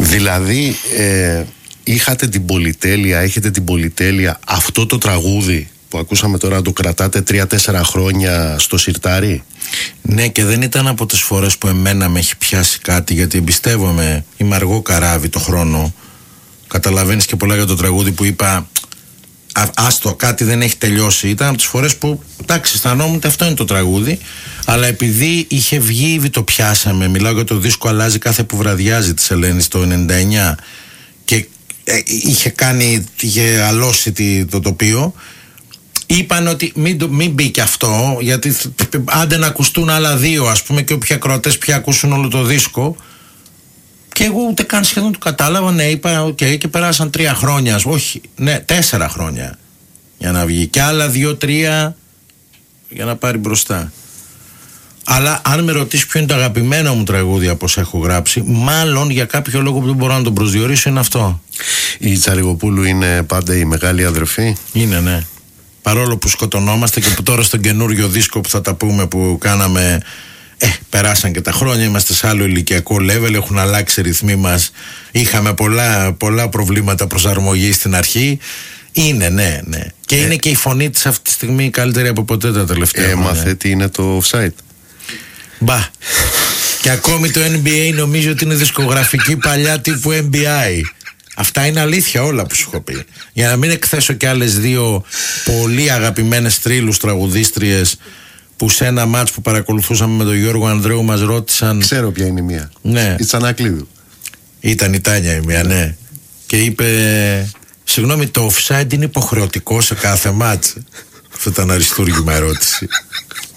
Δηλαδή είχατε την πολυτέλεια, έχετε την πολυτέλεια αυτό το τραγούδι που ακούσαμε τώρα να το κρατάτε 3-4 χρόνια στο σιρτάρι? Ναι, και δεν ήταν από τις φορές που εμένα με έχει πιάσει κάτι, γιατί εμπιστεύομαι, είμαι αργό καράβι το χρόνο. Καταλαβαίνεις και πολλά για το τραγούδι που είπα άστο, κάτι δεν έχει τελειώσει. Ήταν από τις φορές που εντάξει, αισθανόμουν ότι αυτό είναι το τραγούδι, αλλά επειδή είχε βγει ήδη το πιάσαμε, μιλάω για το δίσκο Αλλάζει κάθε που βραδιάζει της Ελένης το 99 και είχε αλώσει το τοπίο. Είπαν ότι μην μπει και αυτό, γιατί άντε να ακουστούν άλλα δύο, ας πούμε, και όποιοι ακροατές πια ακούσουν όλο το δίσκο. Και εγώ ούτε καν σχεδόν το κατάλαβα. Ναι, είπα okay, και περάσαν 3 χρόνια, όχι, ναι, 4 χρόνια για να βγει και άλλα 2-3 για να πάρει μπροστά. Αλλά αν με ρωτήσει ποιο είναι το αγαπημένο μου τραγούδι από όσα έχω γράψει, μάλλον για κάποιο λόγο που δεν μπορώ να τον προσδιορίσω είναι αυτό. Η Τσαριγοπούλου είναι πάντα η μεγάλη αδερφή. Είναι, ναι. Παρόλο που σκοτωνόμαστε και που τώρα στον καινούριο δίσκο που θα τα πούμε που κάναμε, περάσαν και τα χρόνια, είμαστε σε άλλο ηλικιακό level, έχουν αλλάξει οι ρυθμοί μας, είχαμε πολλά προβλήματα προσαρμογής στην αρχή. Είναι, ναι. Και είναι και η φωνή της αυτή τη στιγμή καλύτερη από ποτέ τα τελευταία χρόνια. Έμαθε τι είναι το offside. Μπα. Και ακόμη το NBA νομίζω ότι είναι δισκογραφική παλιά τύπου NBA. Αυτά είναι αλήθεια όλα που σου έχω πει. Για να μην εκθέσω και άλλες 2 πολύ αγαπημένες τρίλους τραγουδίστριες που σε ένα μάτς που παρακολουθούσαμε με τον Γιώργο Ανδρέου μας ρώτησαν. Ξέρω ποια είναι η μία. Ναι. Η Τσανακλείδου. Ήταν η Τάνια η μία, ναι. Και είπε, συγγνώμη, το offside είναι υποχρεωτικό σε κάθε μάτς? Αυτό ήταν αριστούργημα ερώτηση.